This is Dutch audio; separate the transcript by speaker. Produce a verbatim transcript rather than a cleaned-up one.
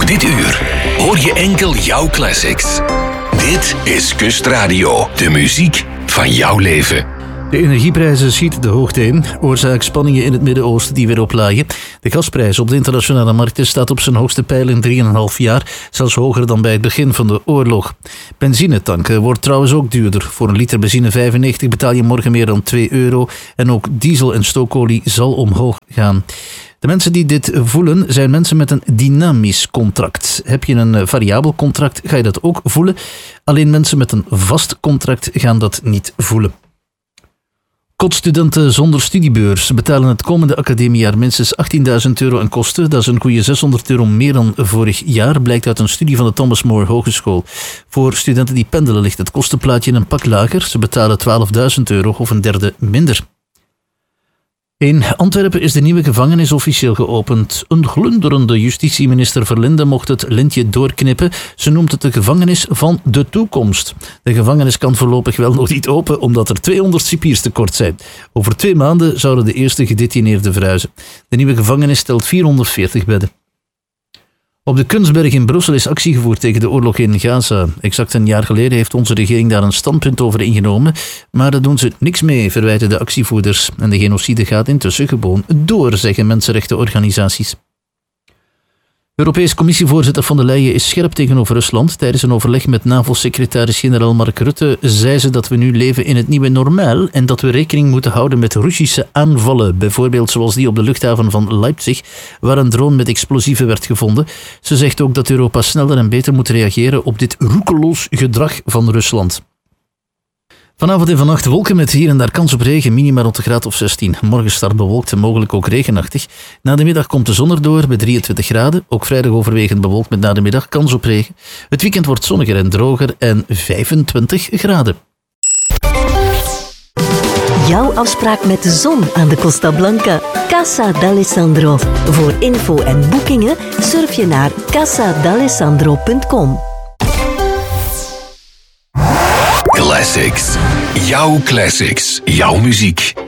Speaker 1: Ook dit uur hoor je enkel jouw classics. Dit is Kustradio, de muziek van jouw leven.
Speaker 2: De energieprijzen schieten de hoogte in. Oorzaak spanningen in het Midden-Oosten die weer oplaaien. De gasprijs op de internationale markten staat op zijn hoogste peil in drieënhalf jaar. Zelfs hoger dan bij het begin van de oorlog. Benzine tanken wordt trouwens ook duurder. Voor een liter benzine vijfennegentig betaal je morgen meer dan twee euro. En ook diesel en stookolie zal omhoog gaan. De mensen die dit voelen zijn mensen met een dynamisch contract. Heb je een variabel contract, ga je dat ook voelen. Alleen mensen met een vast contract gaan dat niet voelen. Kotstudenten zonder studiebeurs betalen het komende academiejaar minstens achttienduizend euro aan kosten. Dat is een goede zeshonderd euro meer dan vorig jaar, blijkt uit een studie van de Thomas More Hogeschool. Voor studenten die pendelen ligt het kostenplaatje een pak lager. Ze betalen twaalfduizend euro of een derde minder. In Antwerpen is de nieuwe gevangenis officieel geopend. Een glunderende justitieminister Verlinde mocht het lintje doorknippen. Ze noemt het de gevangenis van de toekomst. De gevangenis kan voorlopig wel nog niet open, omdat er tweehonderd cipiers tekort zijn. Over twee maanden zouden de eerste gedetineerden verhuizen. De nieuwe gevangenis stelt vierhonderdveertig bedden. Op de Kunstberg in Brussel is actie gevoerd tegen de oorlog in Gaza. Exact een jaar geleden heeft onze regering daar een standpunt over ingenomen, maar daar doen ze niks mee, verwijten de actievoerders. En de genocide gaat intussen gewoon door, zeggen mensenrechtenorganisaties. Europees Commissievoorzitter von der Leyen is scherp tegenover Rusland. Tijdens een overleg met NAVO-secretaris-generaal Mark Rutte zei ze dat we nu leven in het nieuwe normaal en dat we rekening moeten houden met Russische aanvallen. Bijvoorbeeld zoals die op de luchthaven van Leipzig, waar een drone met explosieven werd gevonden. Ze zegt ook dat Europa sneller en beter moet reageren op dit roekeloos gedrag van Rusland. Vanavond en vannacht wolken met hier en daar kans op regen, minima rond de graad of zestien. Morgen start bewolkt en mogelijk ook regenachtig. Na de middag komt de zon erdoor bij drieëntwintig graden. Ook vrijdag overwegend bewolkt met na de middag kans op regen. Het weekend wordt zonniger en droger en vijfentwintig graden.
Speaker 3: Jouw afspraak met de zon aan de Costa Blanca. Casa d'Alessandro. Voor info en boekingen surf je naar casa d'alessandro punt com.
Speaker 1: Classics. Jouw classics. Jouw muziek.